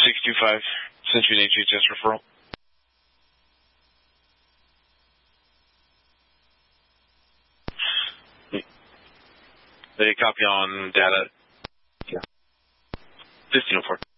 625. Sent you an HHS referral. They copy on data. Yeah. 1504.